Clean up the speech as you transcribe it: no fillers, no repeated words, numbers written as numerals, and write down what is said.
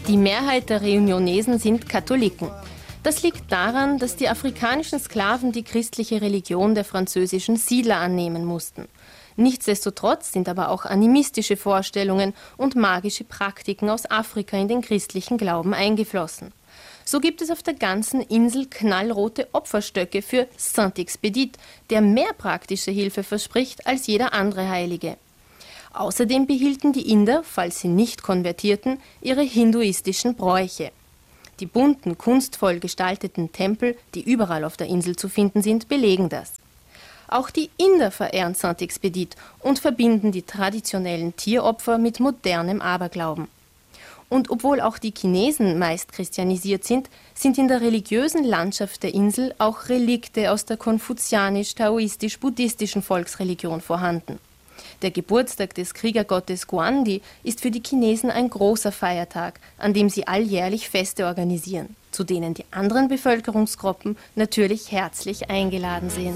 Die Mehrheit der Reunionesen sind Katholiken. Das liegt daran, dass die afrikanischen Sklaven die christliche Religion der französischen Siedler annehmen mussten. Nichtsdestotrotz sind aber auch animistische Vorstellungen und magische Praktiken aus Afrika in den christlichen Glauben eingeflossen. So gibt es auf der ganzen Insel knallrote Opferstöcke für Saint-Expédit, der mehr praktische Hilfe verspricht als jeder andere Heilige. Außerdem behielten die Inder, falls sie nicht konvertierten, ihre hinduistischen Bräuche. Die bunten, kunstvoll gestalteten Tempel, die überall auf der Insel zu finden sind, belegen das. Auch die Inder verehren Saint-Expédit und verbinden die traditionellen Tieropfer mit modernem Aberglauben. Und obwohl auch die Chinesen meist christianisiert sind, sind in der religiösen Landschaft der Insel auch Relikte aus der konfuzianisch-taoistisch-buddhistischen Volksreligion vorhanden. Der Geburtstag des Kriegergottes Guandi ist für die Chinesen ein großer Feiertag, an dem sie alljährlich Feste organisieren, zu denen die anderen Bevölkerungsgruppen natürlich herzlich eingeladen sind.